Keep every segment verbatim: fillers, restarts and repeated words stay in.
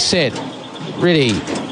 set, ready,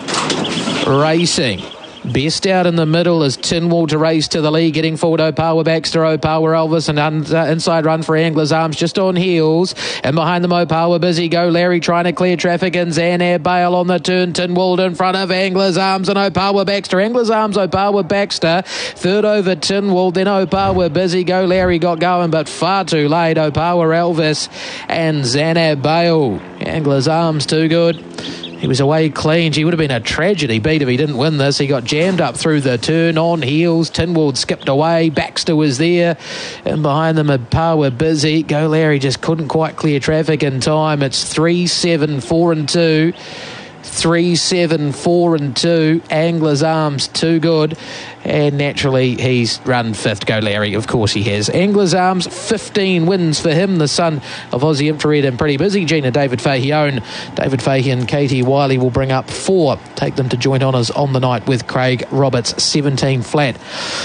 racing. Best out in the middle is Tinwald to race to the lead, getting forward Opawa Baxter, Opawa Elvis, and un- uh, inside run for Angler's Arms just on heels, and behind them Opawa Busy Go Larry trying to clear traffic, and Xanab Bale on the turn, Tinwald in front of Angler's Arms and Opawa Baxter. Angler's Arms, Opawa Baxter, third over Tinwald, then Opawa Busy Go Larry got going, but far too late. Opawa Elvis and Xanab Bale. Angler's Arms too good. He was away clean. He would have been a tragedy beat if he didn't win this. He got jammed up through the turn on heels. Tinwald skipped away. Baxter was there. And behind them, Opawa Busy. Go Larry just couldn't quite clear traffic in time. It's three, seven, four and two. Three, seven, four and two. Angler's Arms too good. And naturally, he's run fifth. Go Larry, of course he has. Angler's Arms, fifteen wins for him. The son of Aussie Infrared and Pretty Busy. Gina David Fahey own. David Fahey and Katie Wiley will bring up four. Take them to joint honours on the night with Craig Roberts, seventeen flat.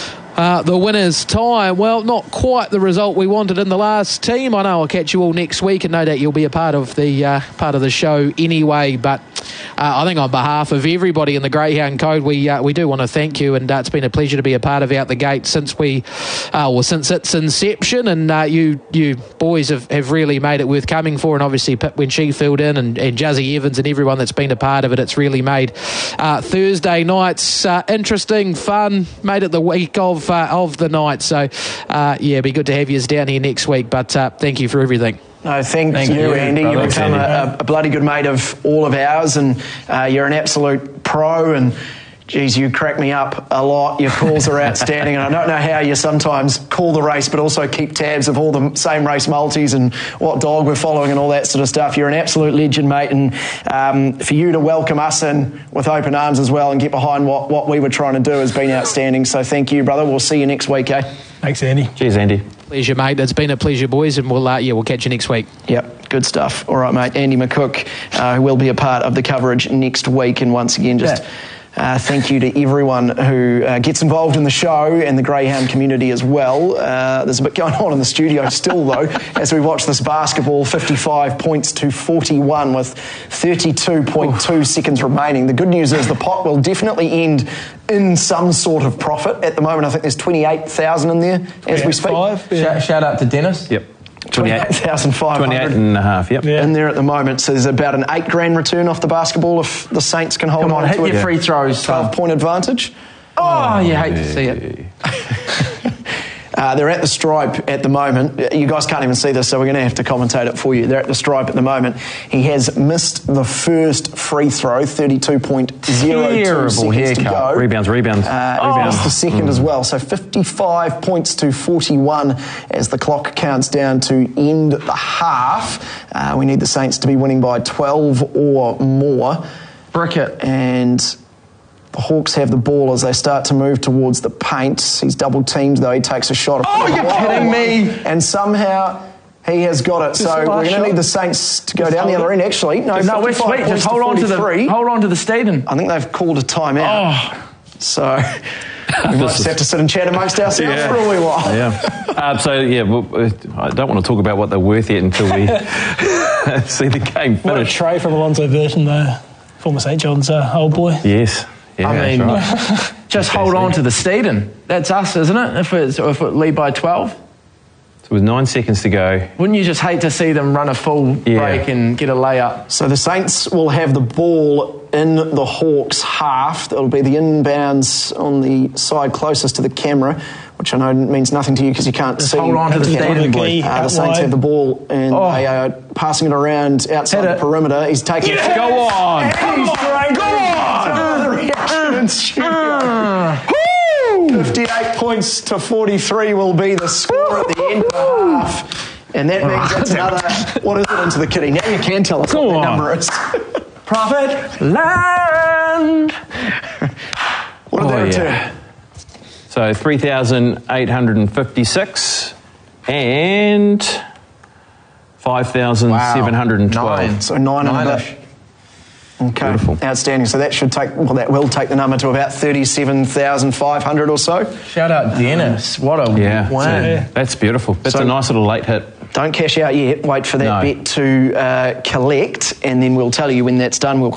Uh, the winner's time, well, not quite the result we wanted in the last team. I know I'll catch you all next week, and no doubt you'll be a part of the uh, part of the show anyway. But uh, I think on behalf of everybody in the Greyhound Code, we uh, we do want to thank you, and uh, it's been a pleasure to be a part of Out the Gate since we, uh, well, since its inception. And uh, you you boys have, have really made it worth coming for, and obviously Pip when she filled in, and, and Juzzy Evans and everyone that's been a part of it. It's really made uh, Thursday nights uh, interesting, fun. Made it the week of. Uh, of the night, so uh, yeah, it'd be good to have you down here next week, but uh, thank you for everything. No, thank, thank you, you, Andy. brother. You've become a, a bloody good mate of all of ours, and uh, you're an absolute pro, and geez, you crack me up a lot. Your calls are outstanding, and I don't know how you sometimes call the race but also keep tabs of all the same race multis and what dog we're following and all that sort of stuff. You're an absolute legend, mate, and um, for you to welcome us in with open arms as well and get behind what, what we were trying to do has been outstanding. So thank you, brother. We'll see you next week, eh? Thanks, Andy. Cheers, Andy. Pleasure, mate. It's been a pleasure, boys, and we'll uh, yeah, we'll catch you next week. Yep, good stuff. All right, mate. Andy McCook, uh, who will be a part of the coverage next week, and once again, just... Yeah. Uh, thank you to everyone who uh, gets involved in the show and the Greyhound community as well. Uh, there's a bit going on in the studio still, though, as we watch this basketball, fifty-five points to forty-one with thirty-two point two seconds remaining. The good news is the pot will definitely end in some sort of profit. At the moment, I think there's twenty-eight thousand in there as we speak. Yeah. Shout, shout out to Dennis. Yep. twenty-eight thousand five hundred. twenty-eight and a half, yep. Yeah. In there at the moment. So there's about an eight grand return off the basketball if the Saints can hold Come on, on hit to your it. free throws. twelve point advantage. Oh, you hate to see it. Uh, they're at the stripe at the moment. You guys can't even see this, so we're going to have to commentate it for you. They're at the stripe at the moment. He has missed the first free throw, thirty-two point zero two seconds haircut. to go. Rebounds, rebounds. Uh, oh. Rebounds the second mm. as well. So fifty-five points to forty-one as the clock counts down to end the half. Uh, we need the Saints to be winning by twelve or more. Brick it. And... the Hawks have the ball as they start to move towards the paint. He's double teamed though. He takes a shot. Oh, you're kidding me! And somehow he has got it. Just so we're going to need the Saints to go Just down the other end. Actually, no, no, we're sweet. Just hold on to the hold on to the Staden. I think they've called a timeout. Oh. So we might just have to sit and chat amongst ourselves yeah. for a wee while. Yeah. Um, so yeah, well, I don't want to talk about what they're worth yet until we see the game finish. What a tray from Alonzo Burton, though, former Saint John's uh, old boy. Yes. Yeah, I mean, right. just hold on to the Staden. That's us, isn't it? If it's if it lead by twelve. So with nine seconds to go. Wouldn't you just hate to see them run a full yeah. break and get a layup? So the Saints will have the ball in the Hawks' half. That'll be the inbounds on the side closest to the camera, which I know means nothing to you because you can't just see. Hold on to the Staden, boy. Uh, the Saints have the ball and oh. they are passing it around outside the perimeter. He's taking yes. it. Go on. And Come he's on. trying Go on. the reaction in studio. fifty-eight points to forty-three will be the score at the end of the half. And that means that's another, what is it, into the kitty. Now you can tell us Go what on. the number is. Profit land. What did oh, they return? Yeah. So three thousand eight hundred fifty-six and five thousand seven hundred twelve. Wow. Nine. So nine and a bit. Okay, beautiful. Outstanding. So that should take, well, that will take the number to about thirty-seven thousand five hundred or so. Shout out Dennis. What a yeah, wow. So yeah. That's beautiful. That's so, a nice little late hit. Don't cash out yet. Wait for that no. bet to uh, collect, and then we'll tell you when that's done. We'll